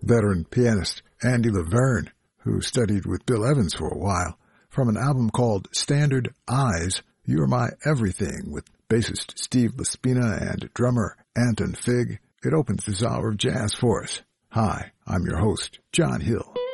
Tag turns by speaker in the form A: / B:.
A: veteran pianist Andy Laverne, who studied with Bill Evans for a while. From an album called Standard Eyes, You're My Everything, with bassist Steve Laspina and drummer Anton Fig. It opens this hour of jazz for us. Hi, I'm your host, John Hill.